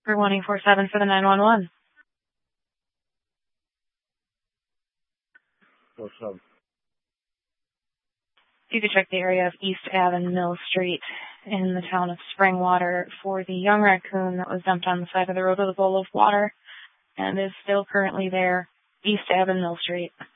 For 1847 for the 911. What's up? You could check the area of East Ave and Mill Street in the town of Springwater for the young raccoon that was dumped on the side of the road with a bowl of water and is still currently there, East Ave and Mill Street.